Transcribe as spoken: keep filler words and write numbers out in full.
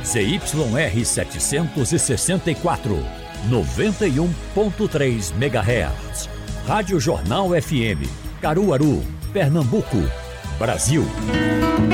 Z Y R setecentos e sessenta e quatro, noventa e um ponto três megahertz. Rádio Jornal F M, Caruaru, Pernambuco, Brasil.